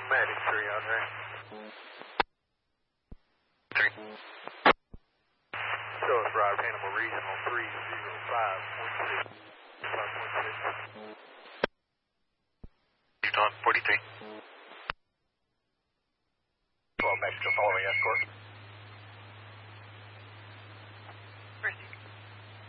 Medic 3 out there. 3. Show us Robert Hannibal Regional 305.6. 5.6. Houston 43. 12 Mexico following escort.